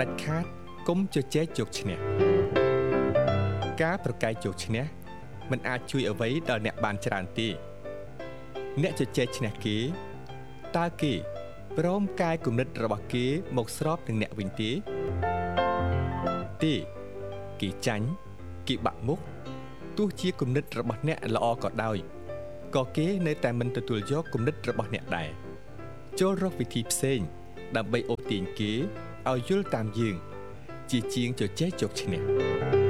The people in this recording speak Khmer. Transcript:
ដាច់ខាតកុំជជែកជោគឈ្នះការប្រកែកជោគឈ្នះមិនអាចជួយអ្វីដល់អ្នកបានច្រើនទេអ្នកជជែកឈ្នះគេតើគេព្រមកែគំនិតរបស់គេមកស្របនឹងអ្នកវិញទេគេចាញ់គេបាក់មុខទោះជាគំនិតរបស់អ្នកល្អក៏ដោយក៏គេនៅតែមិនទទួលយកគំនិតរបស់អ្នកដែរចូលរកវិធីផ្សេងដើម្បីអូសទាញគេឲ្យយល់តាមយើងជាជាងជជែកជោគឈ្នះ